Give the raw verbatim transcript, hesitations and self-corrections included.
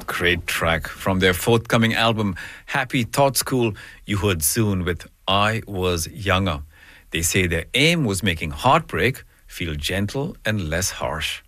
Great track from their forthcoming album, Happy Thought School. You heard Zoon with I Was Younger. They say their aim was making heartbreak feel gentle and less harsh.